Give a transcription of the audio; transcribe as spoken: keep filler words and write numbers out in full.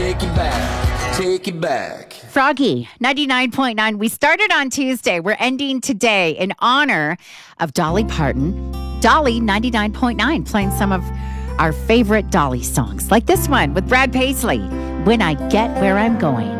take it back, take it back. Froggy, ninety-nine point nine. We started on Tuesday. We're ending today in honor of Dolly Parton. Dolly, ninety-nine point nine, playing some of our favorite Dolly songs, like this one with Brad Paisley, When I Get Where I'm Going.